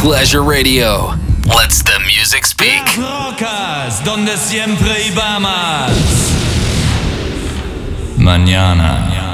Pleasure Radio. Let's the music speak. Las rocas, donde siempre y más. Mañana.